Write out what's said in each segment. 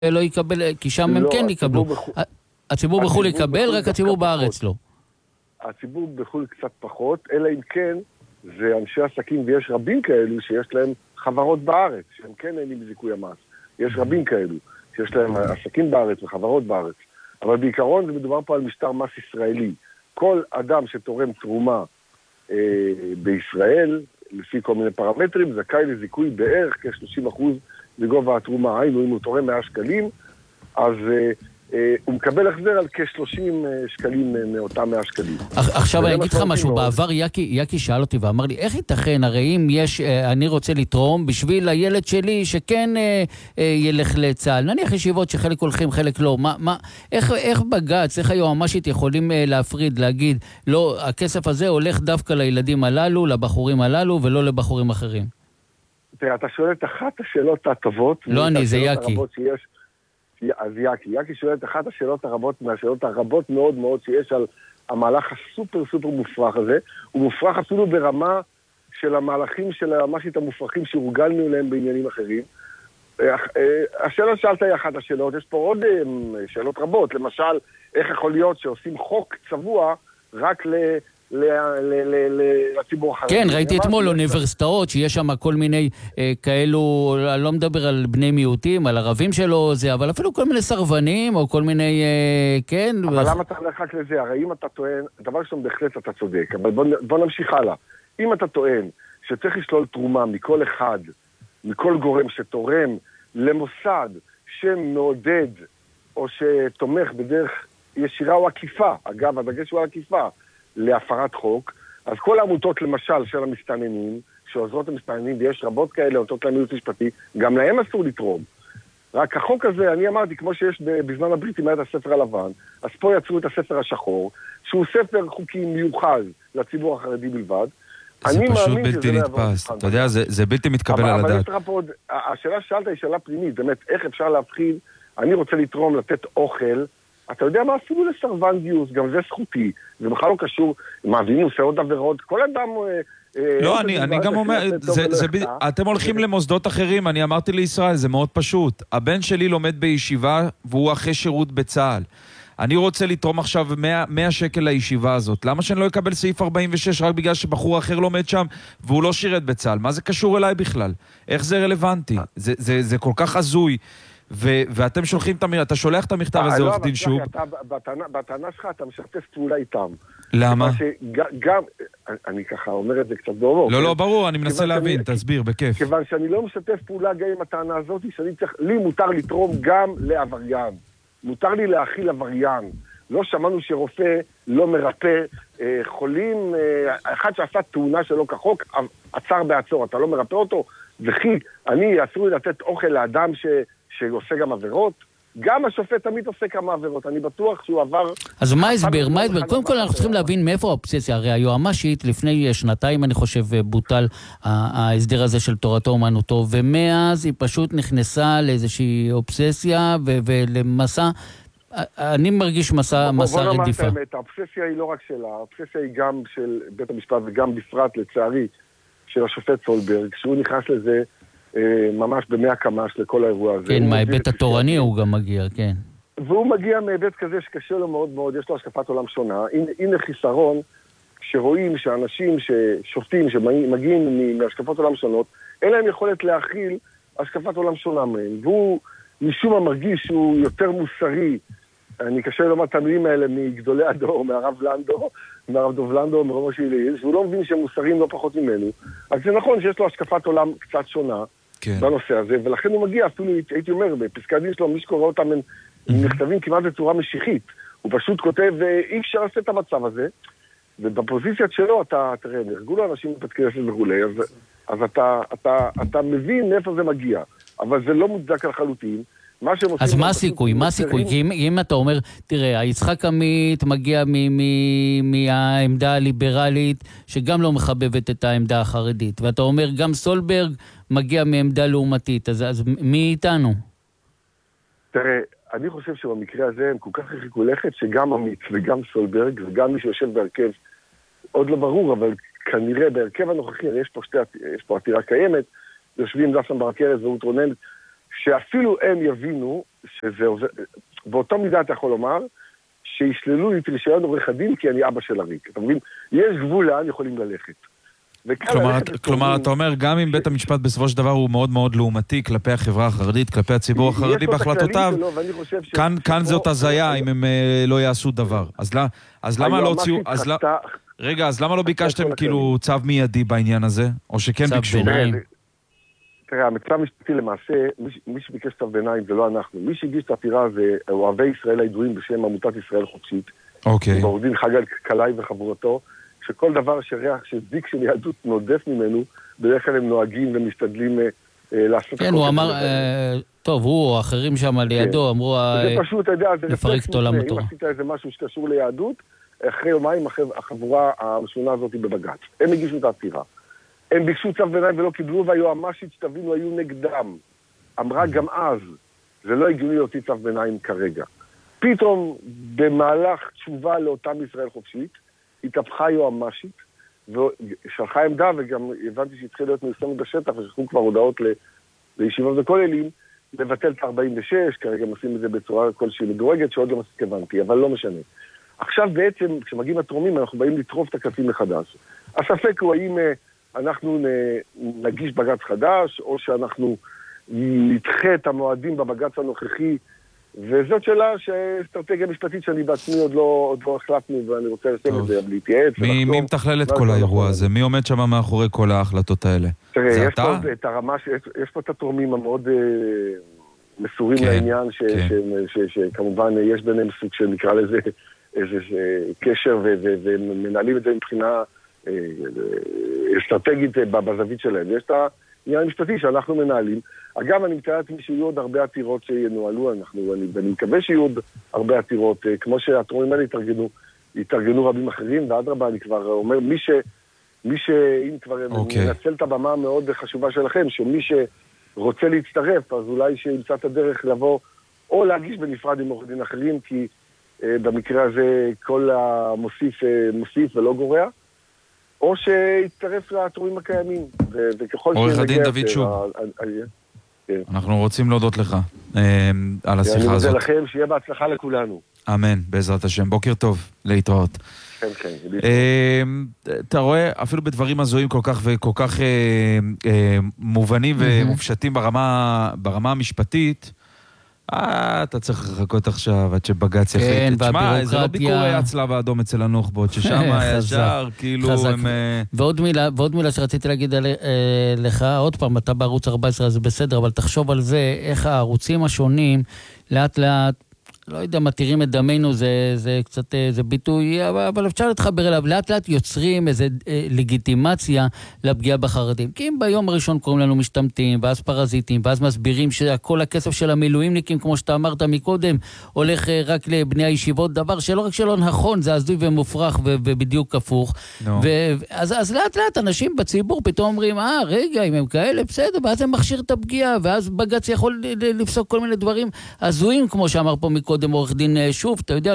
לא יקבל, כי שם הם כן יקבלו. הציבור בחול יקבל, רק הציבור בארץ לא. הציבור בחול קצת פחות, אלא אם כן זה אנשי עסקים, ויש רבים כאלו שיש להם חברות בארץ, שהם כן נהנים מזיכוי המס. יש רבים כאלו שיש להם עסקים בארץ וחברות בארץ. אבל בעיקרון זה מדובר פה על משטר מס ישראלי. כל אדם שתורם תרומה בישראל, לפי כל מיני פרמטרים, זכאי לזיכוי בערך כ-30% לגובה התרומה. היינו, אם הוא תורם 100 שקלים, אז הוא מקבל החזר על כ-30 שקלים מאותם 100 שקלים. עכשיו אני אגיד לך משהו, בעבר יקי שאל אותי ואמר לי, איך ייתכן, הרי אם אני רוצה לתרום בשביל הילד שלי שכן ילך לצה"ל, נניח ישיבות שחלק הולכים, חלק לא, איך בג"ץ, איך היועמ"שית יכולים להפריד, להגיד, לא, הכסף הזה הולך דווקא לילדים הללו, לבחורים הללו, ולא לבחורים אחרים? תראה, אתה שואל את אחת השאלות הטובות. לא אני, זה יקי. אז יקי שואל את אחת השאלות הרבות, מהשאלות הרבות מאוד מאוד שיש על המהלך הסופר סופר מופרך הזה. הוא מופרך אפילו ברמה של המהלכים של המהלכים המופרכים שהורגלנו אליהם בעניינים אחרים. השאלה שאלת היא אחת השאלות, יש פה עוד שאלות רבות, למשל, איך יכול להיות שעושים חוק צבוע רק לציבור החרדי. כן, ראיתי אתמול אוניברסיטאות שיש שם כל מיני כאלו, אני לא מדבר על בני מיעוטים, על ערבים שלו, אבל אפילו כל מיני סרבנים או כל מיני, כן. אבל למה אתה הולך רק לזה? הרי אם אתה טוען, דבר ראשון בהחלט אתה צודק, אבל בוא נמשיך הלאה. אם אתה טוען שצריך לשלול תרומה מכל אחד, מכל גורם שתורם למוסד שמעודד או שתומך בדרך ישירה או עקיפה, אגב, הדגש הוא עקיפה, להפרת חוק, אז כל העמותות למשל של המסתננים, שעוזרות המסתננים, ויש רבות כאלה, עמותות למיעוט משפטי, גם להם אסור לתרום. רק החוק הזה, אני אמרתי, כמו שיש בזמן הבריטים היה את הספר הלבן, אז פה יצרו את הספר השחור, שהוא ספר חוקי מיוחד לציבור החרדי בלבד. זה פשוט בלתי נתפס. אתה יודע, זה בלתי מתקבל על הדעת. השאלה שאלת היא שאלה פנימית, באמת, איך אפשר להבחין, אני רוצה לתרום, לתת אוכל, אתה יודע מה, אפילו לסרבן גיוס, גם זה זכותי, זה בכלל לא קשור, מעבירים עושה עוד עבירות, כל אדם... לא, אני גם אומר, אתם הולכים למוסדות אחרים, אני אמרתי לישראל, זה מאוד פשוט. הבן שלי לומד בישיבה, והוא אחרי שירות בצה"ל. אני רוצה לתרום עכשיו 100 שקל לישיבה הזאת. למה שאני לא אקבל סעיף 46 רק בגלל שבחור אחר לומד שם, והוא לא שירת בצה"ל? מה זה קשור אליי בכלל? איך זה רלוונטי? זה כל כך הזוי. ואתם שולחים אתה שולח את המכתב הזה, עורך דין שוב. בטענה שלך אתה משתף פעולה איתם. למה? גם, אני ככה אומר את זה קצת ברור. לא, ברור, אני מנסה להבין, תסביר, בכיף. כיוון שאני לא משתף פעולה גם עם הטענה הזאת, לי מותר לתרום גם לעבריין. מותר לי להכיל עבריין. לא שמענו שרופא לא מרפא חולים, אחד שעשה תאונה שלא כחוק, עצר בעצור, אתה לא מרפא אותו, וכי אני אסור לי לתת אוכל לאדם שעושה גם עבירות, גם השופט תמיד עושה כמה עבירות, אני בטוח שהוא עבר... אז מה הסבר? קודם כל אנחנו צריכים להבין מאיפה האובססיה, הרי היועמ"שית לפני שנתיים אני חושב בוטל ההסדר הזה של תורתו אומנותו, ומאז היא פשוט נכנסה לאיזושהי אובססיה ולמסע, אני מרגיש מסע רדיפה. האובססיה היא לא רק שלה, האובססיה היא גם של בית המשפט וגם בפרט לצערי של השופט סולברג, שהוא נכנס לזה ממש ב100 קמ"ש לכל האירוע הזה. כן, מההיבט התורני הוא גם מגיע, כן. והוא מגיע מהיבט כזה שקשה לו מאוד מאוד, יש לו השקפת עולם שונה. הנה חיסרון, שרואים שאנשים ששופטים, שמגיעים מהשקפות עולם שונות, אין להם יכולת להכיל השקפת עולם שונה מהם. והוא משום מה מרגיש שהוא יותר מוסרי, אני קשה לומר את המילים האלה מגדולי הדור, מהרב דוב לנדו, מרוב שלי, שהוא לא מבין שהם מוסריים לא פחות ממנו. אז זה נכון שיש לו השקפת עולם קצת שונה, כן. בנושא הזה, ולכן הוא מגיע, אפילו הייתי אומר, בפסקי הדין שלו, מי שקורא אותם הם נכתבים כמעט בצורה משיחית. הוא פשוט כותב, אי אפשר לעשות את המצב הזה, ובפוזיציית שלו, תראה, נהרגו לו אנשים בפתקי כנסת וכולי, אז אתה מבין מאיפה זה מגיע, אבל זה לא מוצדק לחלוטין. אז מה הסיכוי? כי אם אתה אומר, תראה, יצחק עמית מגיע מהעמדה הליברלית, שגם לא מחבבת את העמדה החרדית, ואתה אומר, גם סולברג מגיע מעמדה לעומתית, אז מי איתנו? תראה, אני חושב שבמקרה הזה הם כל כך הרחיקו לכת, שגם עמית וגם סולברג, וגם מי שיושב בהרכב, עוד לא ברור, אבל כנראה בהרכב הנוכחי, יש פה עתירה קיימת, יושבים דפנה ברק ארז ורות רונן, שאפילו הם יבינו באותה מידה אתה יכול לומר, שישללו את רישיון עורך הדין כי אני אבא של עריק. אתה מבין? יש גבול לאן יכולים ללכת. כלומר, אתה אומר, גם אם בית המשפט בסופו של דבר הוא מאוד מאוד לעומתי כלפי החברה החרדית, כלפי הציבור החרדי בהחלטותיו, כאן זאת הזיה אם הם לא יעשו דבר. אז למה לא הוציאו... רגע, אז למה לא ביקשתם כאילו צו מיידי בעניין הזה? או שכן ביקשו? תראה, המצב המשפטי למעשה, מי שביקש צו ביניים זה לא אנחנו. מי שהגיש את העתירה זה אוהבי ישראל הידועים בשם עמותת ישראל חופשית. אוקיי. בעורך דין חגי קלעי וחבורתו, שכל דבר שריח, שזיק של יהדות נודף ממנו, בדרך כלל הם נוהגים ומשתדלים לעשות... כן, הוא אמר, טוב, הוא או אחרים שם לידו אמרו... זה פשוט, אתה יודע, זה לפרק את עולם התורה. אם עשית איזה משהו שקשור ליהדות, אחרי יומיים החבורה המשונה הזאת בבג"ץ. הם הגישו את העתירה. הם ביקשו צו ביניים ולא קיבלו, והיועמ"שית שתבינו היו נגדם. אמרה גם אז, זה לא הגיוני להוציא צו ביניים כרגע. פתאום, במהלך תשובה לאותם ישראל חופשית, התהפכה יועמ"שית, ושלחה עמדה, וגם הבנתי שהתחיל להיות מיושמת בשטח, ושלחו כבר הודעות לישיבות וכוללים, לבטל את 46, כרגע הם עושים את זה בצורה כלשהי מדורגת, שעוד לא מספיק הבנתי, אבל לא משנה. עכשיו בעצם, כשמגיעים התרומים, אנחנו באים לטרוף את הקלפים מחדש. הספק הוא האם אנחנו נגיש בג"ץ חדש, או שאנחנו נדחה את המועדים בבג"ץ הנוכחי, וזאת שאלה שאסטרטגיה משפטית שאני בעצמי עוד לא החלטנו, ואני רוצה לשים את זה להתייעץ. מי מתכלל את כל האירוע הזה? מי עומד שם מאחורי כל ההחלטות האלה? תראה, יש פה את התורמים המאוד מסורים לעניין, שכמובן יש ביניהם סוג שנקרא לזה איזה קשר, ומנהלים את זה מבחינה אסטרטגית בזווית שלהם. ויש את העניין המשפטי שאנחנו מנהלים. אגב, אני מתאר לעצמי שיהיו עוד הרבה עתירות שינוהלו, ואני מקווה שיהיו עוד הרבה עתירות, כמו שהתרומים האלה התארגנו רבים אחרים, ואדרבה, אני כבר אומר, מי אם כבר מנצל את הבמה המאוד חשובה שלכם, שמי שרוצה להצטרף, אז אולי שימצא את הדרך לבוא, או להגיש בנפרד עם עורך דין אחרים, כי במקרה הזה כל המוסיף ולא גורע, או שיצטרף לתרומים הקיימים, וככל עורך הדין דוד שוב. אנחנו רוצים להודות לך על השיחה הזאת. אני מודה לכם, שיהיה בהצלחה לכולנו. אמן, בעזרת השם. בוקר טוב, להתראות. כן, כן. אתה רואה, אפילו בדברים הזויים כל כך וכל כך מובנים ומופשטים ברמה המשפטית, אתה צריך לחכות עכשיו עד שבג"ץ יחליט. תשמע, זה לא ביקורי הצלב האדום אצל הנוח'בות, ששם ישר, כאילו הם... ועוד מילה שרציתי להגיד לך, עוד פעם, אתה בערוץ 14 זה בסדר, אבל תחשוב על זה, איך הערוצים השונים לאט לאט, לא יודע, מתירים את דמנו, זה קצת, זה ביטוי, אבל אפשר להתחבר אליו, לאט לאט יוצרים איזו לגיטימציה לפגיעה בחרדים. כי אם ביום הראשון קוראים לנו משתמטים, ואז פרזיטים, ואז מסבירים שכל הכסף של המילואימניקים, כמו שאתה אמרת מקודם, הולך רק לבני הישיבות, דבר שלא רק שלא נכון, זה הזוי ומופרך ובדיוק הפוך. אז לאט לאט אנשים בציבור פתאום אומרים, רגע, אם הם כאלה, בסדר, ואז הם מכשיר את הפגיעה, ואז בג"ץ יכול לפסוק כל מיני דברים הזויים, כמו שאמר פה מקודם עורך דין שוב, אתה יודע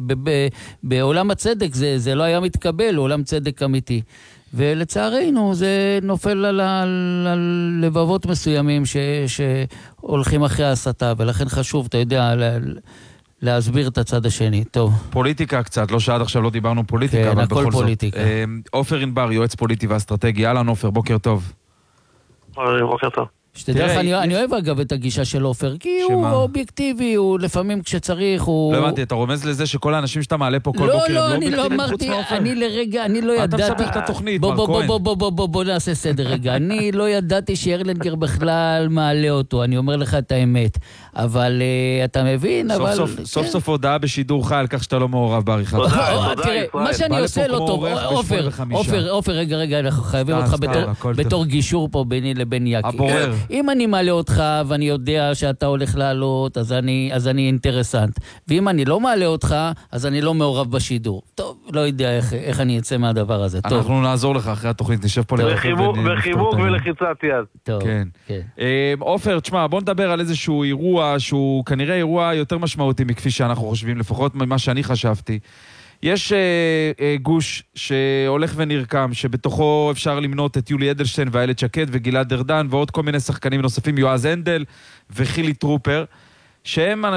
שבעולם הצדק זה לא היה מתקבל, עולם צדק אמיתי. ולצערנו זה נופל על לבבות מסוימים שהולכים אחרי ההסתה, ולכן חשוב, אתה יודע, להסביר את הצד השני. טוב. פוליטיקה קצת, לא שעד עכשיו לא דיברנו פוליטיקה, כן, אבל הכל בכל זאת. פוליטיקה. עופר ענבר, יועץ פוליטי ואסטרטגי. אהלן עופר, בוקר טוב. בוקר טוב. שתדע לך, אני אוהב אגב את הגישה של עופר, כי הוא אובייקטיבי, הוא לפעמים כשצריך, הוא... לא הבנתי, אתה רומז לזה שכל האנשים שאתה מעלה פה כל בוקר, לא, אני לא אמרתי, אני לרגע, אני לא ידעתי... אתה מספר את התוכנית, מר כהן. בוא נעשה סדר רגע. אני לא ידעתי שארלנגר בכלל מעלה אותו, אני אומר לך את האמת. אבל אתה מבין, אבל... סוף סוף הודעה בשידור חי על כך שאתה לא מעורב בעריכת. תראה, מה שאני עושה לא טוב, עופר, רגע, אנחנו חייבים אותך בתור גישור פה ביני לבין יקי. הבורר. אם אני מעלה אותך ואני יודע שאתה הולך לעלות, אז אני אינטרסנט. ואם אני לא מעלה אותך, אז אני לא מעורב בשידור. טוב, לא יודע איך אני אצא מהדבר הזה. אנחנו נעזור לך אחרי התוכנית, נשב פה בחיבוק ולחיצת יד. טוב, כן. עופר, תשמע, בוא נדבר על איזשהו אירוע שהוא כנראה אירוע יותר משמעותי מכפי שאנחנו חושבים, לפחות ממה שאני חשבתי. יש גוש שהולך ונרקם, שבתוכו אפשר למנות את יולי אדלשטיין ואיילת שקד וגלעד ארדן ועוד כל מיני שחקנים נוספים, יועז הנדל וחילי טרופר, שהם